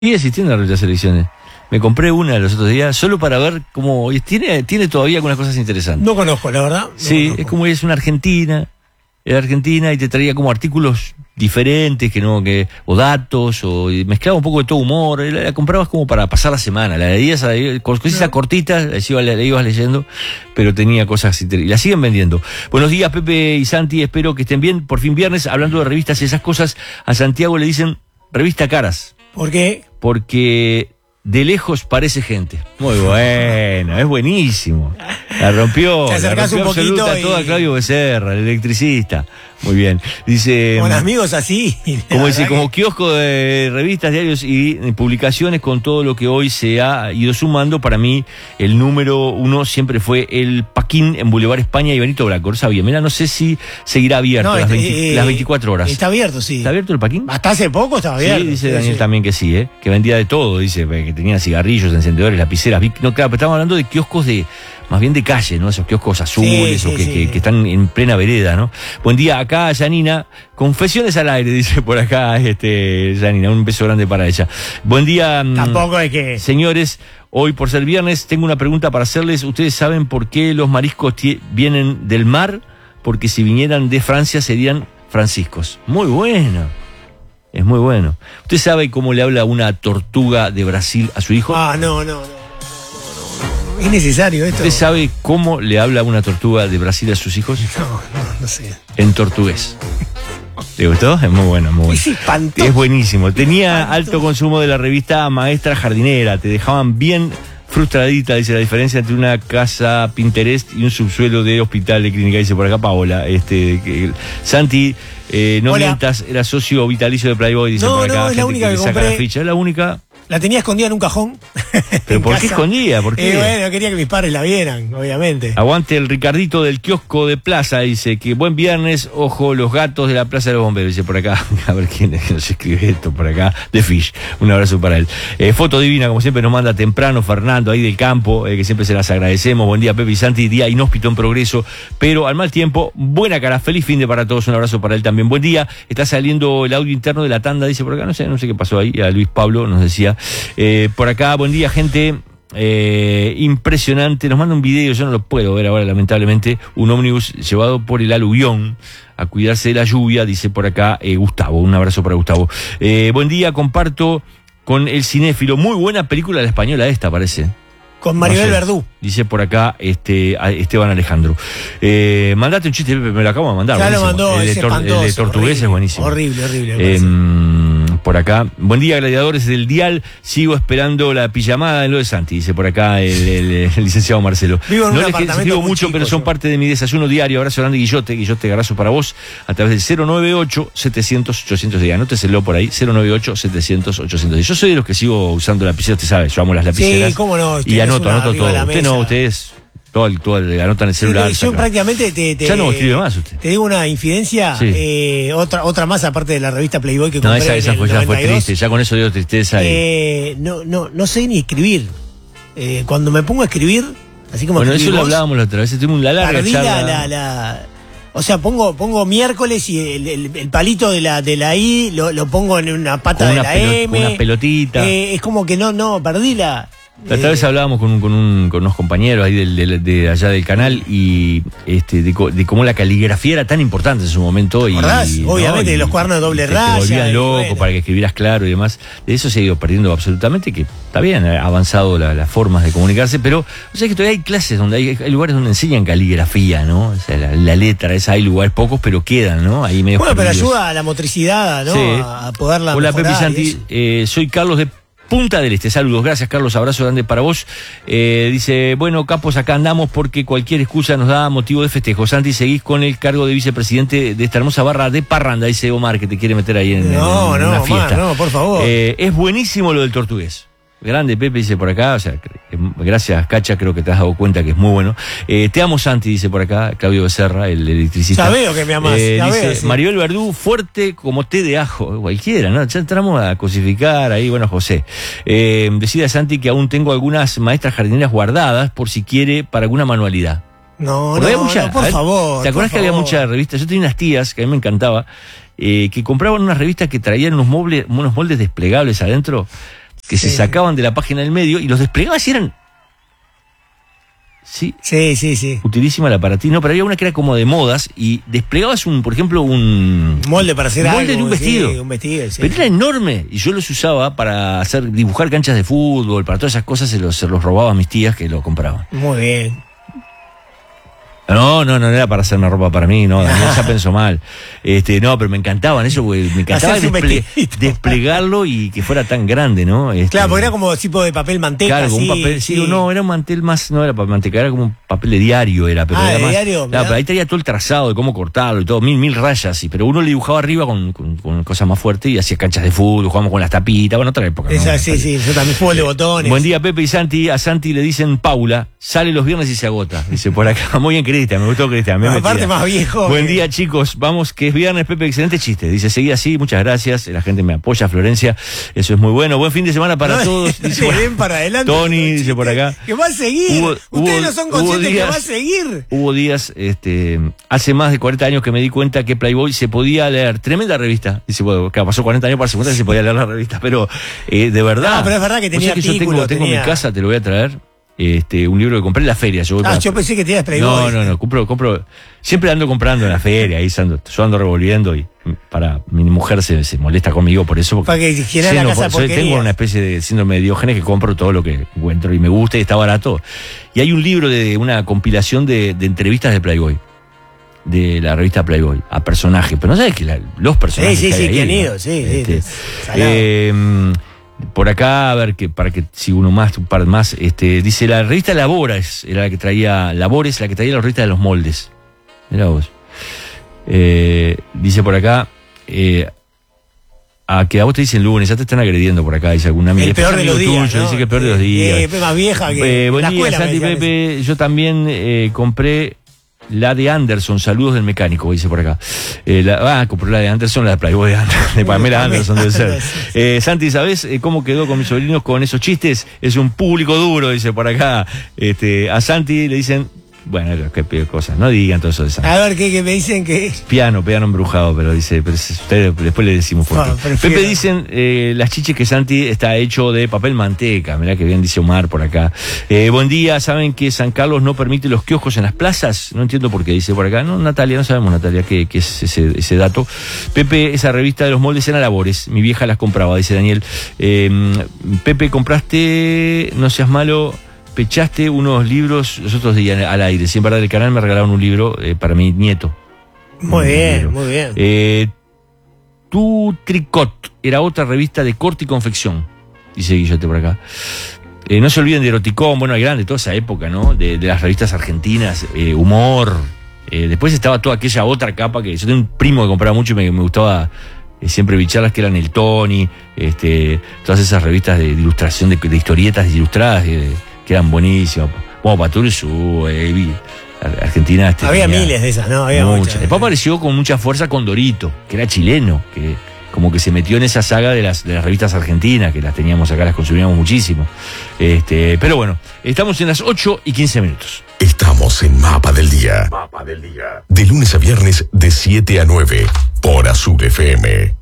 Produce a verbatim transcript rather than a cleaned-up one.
Sigue existiendo la revista Selecciones. Me compré una los otros días solo para ver cómo... Tiene, tiene todavía algunas cosas interesantes. No conozco, la verdad. No sí, conozco. Es como es una argentina, era argentina y te traía como artículos diferentes, que no, que, o datos, o mezclaba un poco de todo humor. La, la comprabas como para pasar la semana. La leías, con cosas no. cortitas, la ibas, la ibas leyendo, pero tenía cosas interesantes. Y la siguen vendiendo. Buenos días, Pepe y Santi, espero que estén bien. Por fin viernes, hablando de revistas y esas cosas, a Santiago le dicen revista caras. ¿Por qué? Porque de lejos parece gente. Muy bueno, es buenísimo. La rompió, te la rompió un absoluta y... toda Claudio Becerra, el electricista. Muy bien. Dice. Con amigos así. Como dice, como que... kiosco de revistas, diarios y publicaciones con todo lo que hoy se ha ido sumando. Para mí, el número uno siempre fue el Paquín en Boulevard España y Benito Blanco. No sabía. Mira, no sé si seguirá abierto no, las, veinte, eh, las veinticuatro horas. Está abierto, sí. ¿Está abierto el Paquín? Hasta hace poco estaba abierto. Sí, dice sí, Daniel sí. también que sí, ¿eh? Que vendía de todo. Dice que tenía cigarrillos, encendedores, lapiceras. No, claro, pero estamos hablando de kioscos de. Más bien de calle, ¿no? Esos kioscos azules sí, sí, o que, sí. que, que están en plena vereda, ¿no? Buen día, acá Janina. Confesiones al aire, dice por acá este Janina. Un beso grande para ella. Buen día. Tampoco es que... Señores, hoy por ser viernes tengo una pregunta para hacerles. ¿Ustedes saben por qué los mariscos vienen del mar? Porque si vinieran de Francia serían franciscos. Muy bueno. Es muy bueno. ¿Usted sabe cómo le habla una tortuga de Brasil a su hijo? Ah, no, no, no. ¿Es necesario esto? ¿Usted sabe cómo le habla una tortuga de Brasil a sus hijos? No, no, no sé. En tortugués. ¿Le gustó? Es muy bueno, muy bueno. Es espantoso. Es buenísimo. Tenía espantoso. alto consumo de la revista Maestra Jardinera. Te dejaban bien frustradita, dice la diferencia entre una casa Pinterest y un subsuelo de hospital de clínica, dice por acá Paola. Este, que, Santi, eh, no Hola. mientas, era socio vitalicio de Playboy, dice no, por acá. No, es la única que, que saca compré. La ficha, es la única. La tenía escondida en un cajón. ¿Pero por qué escondida? ¿Por qué? Eh, bueno, quería que mis padres la vieran, obviamente. Aguante el Ricardito del kiosco de Plaza, dice que buen viernes, ojo, los gatos de la Plaza de los Bomberos, dice por acá. A ver quién es que nos escribe esto por acá. De Fish, un abrazo para él. Eh, foto divina, como siempre nos manda temprano Fernando, ahí del campo, eh, que siempre se las agradecemos. Buen día, Pepe y Santi, día inhóspito en progreso, pero al mal tiempo, buena cara, feliz fin de para todos, un abrazo para él también. Buen día, está saliendo el audio interno de la tanda, dice por acá, no sé, no sé qué pasó ahí, a Luis Pablo nos decía. Eh, por acá, buen día, gente. Eh, impresionante, nos manda un video, yo no lo puedo ver ahora lamentablemente, un ómnibus llevado por el aluvión a cuidarse de la lluvia, dice por acá eh, Gustavo, un abrazo para Gustavo. Eh, buen día, comparto con el cinéfilo, muy buena película la española esta parece. Con Maribel no sé, Verdú. Dice por acá este Esteban Alejandro. Eh, mandate un chiste, Pepe, me lo acabo de mandar. Ya lo mandó, el, de tor, el de Tortugués horrible, es buenísimo. Horrible, horrible. Eh, por acá. Buen día, gladiadores del Dial. Sigo esperando la pijamada en lo de Santi, dice por acá el, el, el licenciado Marcelo. Vivo en no un les escribo mucho, chico, pero son yo. parte de mi desayuno diario. Abrazo grande, Guillote. Guillote, abrazo para vos a través del cero noventa y ocho, setecientos, ochocientos diez. Anóteselo por ahí, cero noventa y ocho, setecientos, ochocientos diez. Yo soy de los que sigo usando lapiceras, usted sabe, yo amo las lapiceras. Sí, cómo no. Y anoto, anoto todo. Usted no, ustedes todo, todo, anotan el celular. Yo saca. prácticamente te, te, ya no escribe más usted. Te digo una infidencia, sí. eh, otra otra más aparte de la revista Playboy que compré. No, esa, esa fue, ya fue triste, ya con eso dio tristeza. Eh, y... no, no, no sé ni escribir. Eh, cuando me pongo a escribir, así como bueno, eso vos, lo hablábamos la otra vez, tuvimos una larga perdí charla. La, la, la, o sea, pongo pongo miércoles y el, el, el palito de la de la I lo, lo pongo en una pata con de una la pelo, M. Con una pelotita. Eh, es como que no, no, perdí la... La otra vez hablábamos con, un, con, un, con unos compañeros ahí del, de, de allá del canal y este de, de cómo la caligrafía era tan importante en su momento. Y, obviamente, ¿no? y, los cuadernos de doble te, raya. Te volvían loco bueno. para que escribieras claro y demás. De eso se ha ido perdiendo absolutamente, que está bien, ha avanzado las la formas de comunicarse, pero o sea que todavía hay clases donde hay, hay lugares donde enseñan caligrafía, ¿no? O sea, la, la letra, esa hay lugares pocos, pero quedan, ¿no? Ahí medio bueno, perdidos. Pero ayuda a la motricidad, ¿no? Sí. A poderla Hola, mejorar. Pepe Santi, eh, soy Carlos de Punta del Este, saludos, gracias Carlos, abrazo grande para vos. Eh, dice, bueno, capos, acá andamos porque cualquier excusa nos da motivo de festejo. Santi, seguís con el cargo de vicepresidente de esta hermosa barra de parranda, dice Omar, que te quiere meter ahí en, no, en no, una Omar, fiesta. No, por favor. Eh, es buenísimo lo del Tortugués. Grande, Pepe, dice por acá, o sea, gracias, Cacha, creo que te has dado cuenta que es muy bueno. Eh, te amo, Santi, dice por acá, Claudio Becerra, el electricista. Ya veo que me amás, eh, ya dice, veo, sí. Maribel Verdú, fuerte como té de ajo, cualquiera, ¿no? Ya entramos a cosificar ahí, bueno, José. Eh, decide a Santi que aún tengo algunas maestras jardineras guardadas por si quiere para alguna manualidad. No, Porque no, mucha, no, por ver, favor. ¿te acordás que favor. había muchas revistas? Yo tenía unas tías que a mí me encantaba, eh, que compraban unas revistas que traían unos, mobles, unos moldes desplegables adentro. que Sí. se sacaban de la página del medio y los desplegabas y eran... Sí, Sí, sí, sí. utilísima la para ti. No, pero había una que era como de modas y desplegabas un, por ejemplo, un... Molde para hacer molde algo. de un vestido. Sí, un vestido, sí. Pero era enorme y yo los usaba para hacer dibujar canchas de fútbol, para todas esas cosas se los, se los robaba a mis tías que lo compraban. Muy bien. No, no, no era para hacerme ropa para mí, no, Daniel ya pensó mal. Este, no, pero me encantaban eso, güey, me encantaba Hacerse un desple- vestidito. desplegarlo y que fuera tan grande, ¿no? Este, Claro, porque era como tipo de papel manteca. claro, como sí, un papel, sí, sí. no, era un mantel más, no era papel manteca, era como un papel de diario, era, pero Ah, era ¿de más, diario? claro, Mirá. pero ahí tenía todo el trazado de cómo cortarlo y todo, mil, mil rayas, sí, pero uno le dibujaba arriba con, con, con cosas más fuertes y hacía canchas de fútbol, jugábamos con las tapitas, bueno, otra época. ¿no? Esa, sí, sí, yo también fútbol de botones. Buen día, Pepe y Santi. A Santi le dicen Paula, sale los viernes y se agota. Dice por acá, muy bien, Cristian, me gustó Cristian. No, aparte más viejo. Buen que- día, chicos. Vamos, que es viernes, Pepe, excelente chiste. Dice, seguí así, muchas gracias. La gente me apoya, Florencia. Eso es muy bueno. Buen fin de semana para No, todos. Dice, le den para adelante. Tony, dice por acá. Que va a seguir. Hubo- Ustedes hubo- no son hubo conscientes días- que va a seguir. Hubo días, este, hace más de cuarenta años que me di cuenta que Playboy se podía leer. Tremenda revista. Dice, bueno, claro, pasó cuarenta años para se cuenta que se podía leer la revista, pero eh, de verdad. No, pero es verdad que ¿Vos tenía sabés que yo tengo, artículos, tengo en mi tenía- casa, te lo voy a traer. Este, un libro que compré en la feria. Yo voy Ah, para- yo pensé que tenías Playboy. no, no, no, compro, compro, siempre ando comprando en la feria, ahí ando, yo ando revolviendo y para mi mujer se, se molesta conmigo por eso. Porque Para que llenar la lleno, casa de soy- tengo porquerías. una especie de síndrome de Diógenes que compro todo lo que encuentro y me gusta y está barato. Y hay un libro de una compilación de, de entrevistas de Playboy, de la revista Playboy, a personajes, pero no sabes que la- los personajes. Sí, sí, que hay sí, ahí, que han ¿no? ido, sí, sí, Este, salado. eh, por acá, a ver, que para que si uno más, un par más, este, dice la revista Labores, era la que traía, Labores, la que traía la revista de los moldes. Mirá vos. Eh, dice por acá, eh, a que a vos te dicen lunes, ya te están agrediendo por acá, dice alguna amiga. El peor de Amigo los días. tuyo, ¿no? dice que el peor de los días. Eh, más vieja que. Eh, buen la día, escuela me Santi decían Pepe. Yo también eh, compré la de Anderson, saludos del mecánico, dice por acá. Eh, la, ah, compré la de Anderson, la de Playboy de, Anderson, de Pamela Anderson debe ser. Eh, Santi, ¿sabés eh, cómo quedó con mis sobrinos con esos chistes? Es un público duro, dice por acá. Este, a Santi le dicen, bueno, qué peor cosas, no digan todo eso de Santi. A ver, ¿qué, qué me dicen que. Piano, piano embrujado, pero dice, pero si ustedes después le decimos por No, qué. prefiero- Pepe dicen, eh, las chiches que Santi está hecho de papel manteca, mirá que bien dice Omar por acá. Eh, buen día, ¿saben que San Carlos no permite los kioscos en las plazas? No entiendo por qué, dice por acá. No, Natalia, no sabemos, Natalia, qué, qué es ese, ese dato. Pepe, esa revista de los moldes era Labores, mi vieja las compraba, dice Daniel. Eh, Pepe, compraste, no seas malo... Pechaste unos libros los otros días al aire. Si en verdad del canal me regalaron un libro eh, para mi nieto. Muy Un bien, libro. muy bien. Eh, Tu Tricot era otra revista de corte y confección. Dice Guillote por acá. Eh, no se olviden de Eroticón, bueno, hay grande, toda esa época, ¿no? De, de las revistas argentinas, eh, Humor. Eh, después estaba toda aquella otra capa que yo tengo un primo que compraba mucho y me, me gustaba eh, siempre bicharlas, que eran el Tony, este, todas esas revistas de, de ilustración, de, de historietas ilustradas, eh, que eran buenísimas. Bueno, Paturzu, eh, vi- Ar- Argentina. Este, Había tenía miles de esas, ¿no? Había muchas. muchas. Después apareció con mucha fuerza Condorito, que era chileno, que como que se metió en esa saga de las, de las revistas argentinas, que las teníamos acá, las consumíamos muchísimo. Este, pero bueno, estamos en las ocho y quince minutos. Estamos en Mapa del Día. Mapa del Día. De lunes a viernes de siete a nueve por Azul F M.